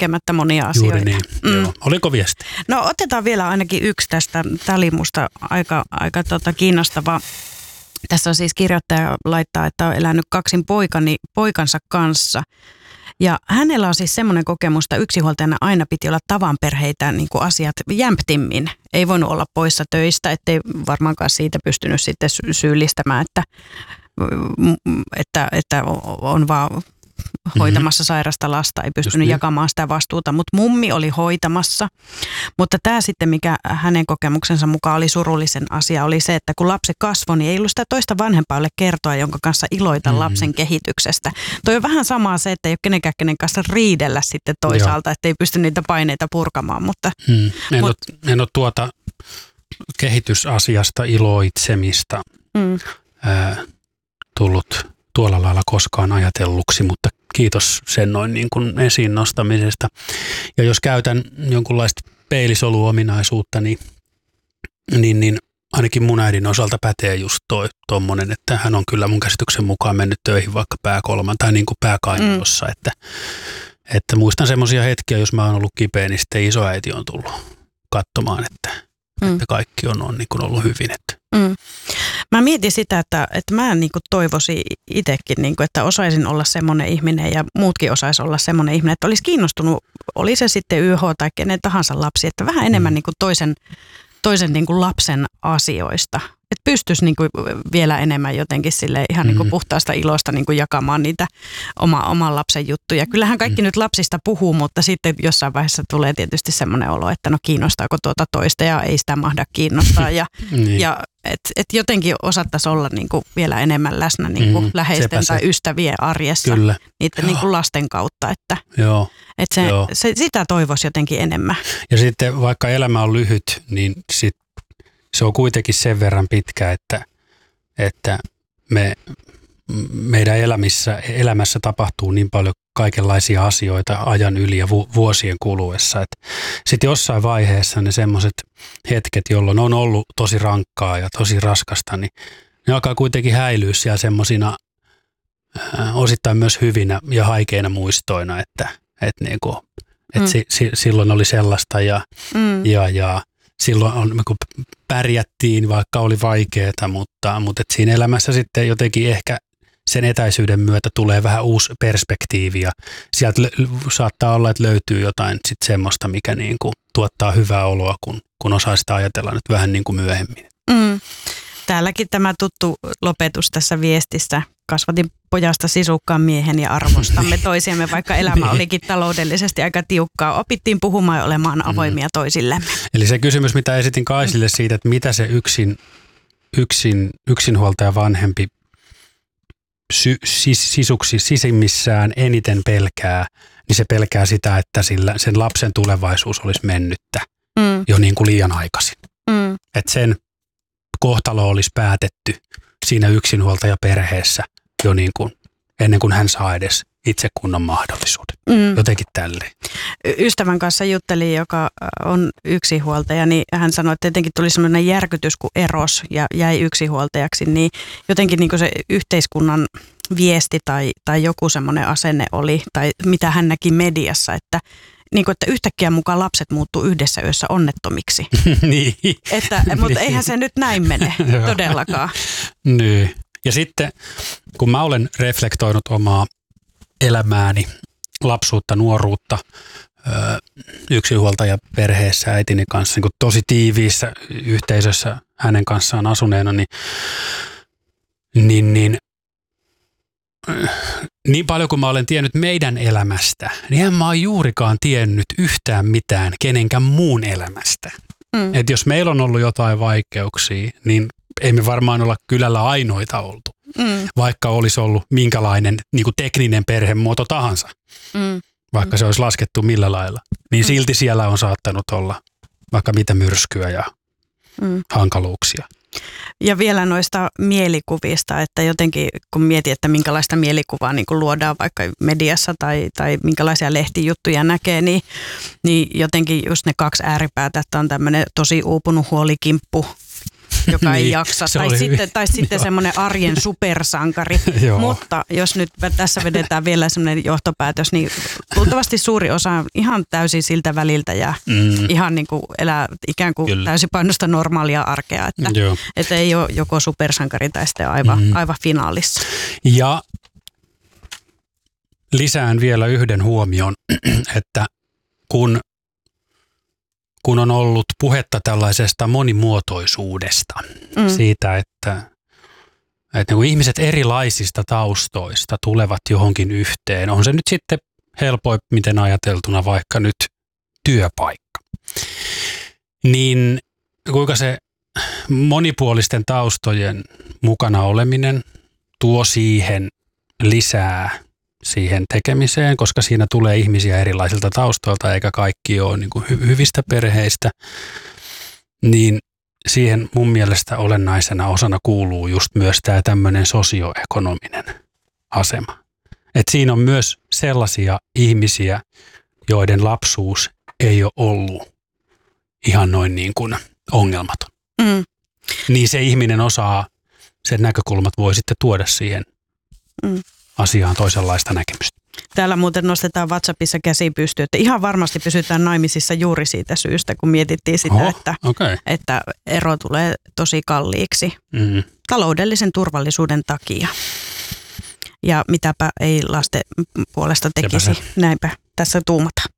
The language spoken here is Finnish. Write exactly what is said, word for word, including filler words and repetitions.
tekemättä monia asioita. Juuri niin, mm. joo. Oliko viesti? No otetaan vielä ainakin yksi tästä. Tämä oli musta aika, aika tota kiinnostava. Tässä on siis kirjoittaja laittaa, että on elänyt kaksin poikani, poikansa kanssa. Ja hänellä on siis semmoinen kokemus, että yksinhuoltajana aina piti olla tavanperheitä niin kuin asiat jämptimmin. Ei voinut olla poissa töistä, ettei varmaankaan siitä pystynyt sitten syyllistämään, että, että, että on vaan hoitamassa sairasta lasta, ei pystynyt niin. jakamaan sitä vastuuta, mutta mummi oli hoitamassa. Mutta tämä sitten, mikä hänen kokemuksensa mukaan oli surullisen asia, oli se, että kun lapsi kasvoi, niin ei ollut sitä toista vanhempaa kertoa, jonka kanssa iloita mm-hmm. lapsen kehityksestä. Toi on vähän samaa se, että ei ole kenenkään kenen kanssa riidellä sitten toisaalta, että ei pysty niitä paineita purkamaan. Mutta, hmm. en, mut, ole, en ole tuota kehitysasiasta iloitsemista mm. ää, tullut tuolla lailla koskaan ajatelluksi, mutta kiitos sen noin niin kuin esiin nostamisesta. Ja jos käytän jonkunlaista peilisoluominaisuutta, niin, niin, niin ainakin mun äidin osalta pätee just toi tommonen, että hän on kyllä mun käsityksen mukaan mennyt töihin vaikka pääkolman tai niin kuin pääkainalossa, mm. että, että muistan semmoisia hetkiä, jos mä oon ollut kipeä, niin sitten isoäiti on tullut katsomaan, että, mm. että kaikki on, on niin kuin ollut hyvin. Että. Mm. Mä mietin sitä, että, että mä niin kuin toivoisin itsekin, niin kuin, että osaisin olla semmoinen ihminen ja muutkin osaisi olla semmoinen ihminen, että olisi kiinnostunut, oli se sitten Y H tai kenen tahansa lapsi, että vähän enemmän niin kuin toisen, toisen niin kuin lapsen asioista. Että pystyisi niin kuin vielä enemmän jotenkin sille ihan niin kuin puhtaasta ilosta niin kuin jakamaan niitä oma, oman lapsen juttuja. Kyllähän kaikki mm. nyt lapsista puhuu, mutta sitten jossain vaiheessa tulee tietysti semmoinen olo, että no kiinnostaako tuota toista ja ei sitä mahda kiinnostaa. Ja, niin. ja että et jotenkin osattaisiin olla niin kuin vielä enemmän läsnä niin kuin mm, läheisten tai ystävien arjessa Kyllä. niiden niin kuin lasten kautta. Että, Joo. että se, Joo. Se, sitä toivoisi jotenkin enemmän. Ja sitten vaikka elämä on lyhyt, niin sit se on kuitenkin sen verran pitkä, että, että me, meidän elämissä, elämässä tapahtuu niin paljon kaikenlaisia asioita ajan yli ja vu, vuosien kuluessa. Sitten jossain vaiheessa ne semmoiset hetket, jolloin on ollut tosi rankkaa ja tosi raskasta, niin ne alkaa kuitenkin häilyä siellä semmoisina äh, osittain myös hyvinä ja haikeina muistoina, että, että, niinku, että mm. si, si, silloin oli sellaista ja, mm. ja, ja silloin on, kun pärjättiin, vaikka oli vaikeaa, mutta, mutta et siinä elämässä sitten jotenkin ehkä sen etäisyyden myötä tulee vähän uusi perspektiivi ja sieltä lö- saattaa olla, että löytyy jotain sit semmoista, mikä niin kuin tuottaa hyvää oloa, kun, kun osaa sitä ajatella nyt vähän niin kuin myöhemmin. Mm. Täälläkin tämä tuttu lopetus tässä viestissä. Kasvatin pojasta sisukkaan miehen ja arvostamme toisiamme, vaikka elämä olikin taloudellisesti aika tiukkaa. Opittiin puhumaan ja olemaan avoimia toisillemme. Eli se kysymys, mitä esitin Kaisille siitä, että mitä se yksin, yksin, yksinhuoltaja vanhempi sy, sis, sisuksi sisimmissään eniten pelkää, niin se pelkää sitä, että sillä, sen lapsen tulevaisuus olisi mennyttä mm. jo niin kuin liian aikaisin. Mm. Että sen kohtalo olisi päätetty siinä yksinhuoltajaperheessä jo niin kuin ennen kuin hän saa edes itse kunnon mahdollisuuden. Mm. Jotenkin tälleen. Ystävän kanssa juttelin, joka on yksinhuoltaja, niin hän sanoi, että jotenkin tuli sellainen järkytys, kun eros ja jäi yksinhuoltajaksi, niin jotenkin niin kuin se yhteiskunnan viesti tai, tai joku semmoinen asenne oli, tai mitä hän näki mediassa, että niin kuin, että yhtäkkiä mukaan lapset muuttuu yhdessä yössä onnettomiksi. niin. Että, mutta eihän se nyt näin mene todellakaan. Niin. Ja sitten, kun mä olen reflektoinut omaa elämääni, lapsuutta, nuoruutta, yksinhuoltajaperheessä äitini kanssa, niin kuin tosi tiiviissä yhteisössä hänen kanssaan asuneena, niin, niin, niin niin paljon kuin mä olen tiennyt meidän elämästä, niin en mä ole juurikaan tiennyt yhtään mitään kenenkään muun elämästä. Mm. Että jos meillä on ollut jotain vaikeuksia, niin ei me varmaan olla kylällä ainoita oltu. Mm. Vaikka olisi ollut minkälainen niin kuin tekninen perhemuoto tahansa, mm. vaikka se olisi laskettu millä lailla, niin mm. silti siellä on saattanut olla vaikka mitä myrskyä ja mm. hankaluuksia. Ja vielä noista mielikuvista, että jotenkin kun mietin, että minkälaista mielikuvaa niin kun luodaan vaikka mediassa tai, tai minkälaisia lehtijuttuja näkee, niin, niin jotenkin just ne kaksi ääripäätä, että on tämmöinen tosi uupunut huolikimppu joka ei Niin, jaksa. se Tai oli sitten, hyvin. tai sitten Joo. semmoinen arjen supersankari. Joo. Mutta jos nyt tässä vedetään vielä semmoinen johtopäätös, niin luultavasti suuri osa on ihan täysin siltä väliltä ja Mm. ihan niin kuin elää ikään kuin Kyllä. täysipainoista normaalia arkea. Että, Joo. että ei ole joko supersankari tai sitten aivan, Mm. aivan finaalissa. Ja lisään vielä yhden huomion, että kun, kun on ollut puhetta tällaisesta monimuotoisuudesta, Mm. siitä, että, että kun ihmiset erilaisista taustoista tulevat johonkin yhteen, on se nyt sitten helpoimmiten ajateltuna vaikka nyt työpaikka, niin kuinka se monipuolisten taustojen mukana oleminen tuo siihen lisää siihen tekemiseen, koska siinä tulee ihmisiä erilaisilta taustoilta, eikä kaikki ole niin kuin hy- hyvistä perheistä, niin siihen mun mielestä olennaisena osana kuuluu just myös tämä tämmöinen sosioekonominen asema. Et siinä on myös sellaisia ihmisiä, joiden lapsuus ei ole ollut ihan noin niin kuin ongelmaton. Mm. Niin se ihminen osaa, sen näkökulmat voi sitten tuoda siihen Mm. asiaan toisenlaista näkemystä. Täällä muuten nostetaan WhatsAppissa käsi pystyyn, että ihan varmasti pysytään naimisissa juuri siitä syystä, kun mietittiin sitä, Oho, että, okay. että ero tulee tosi kalliiksi Mm. taloudellisen turvallisuuden takia. Ja mitäpä ei lasten puolesta tekisi, Sepä se. näinpä tässä tuumataan.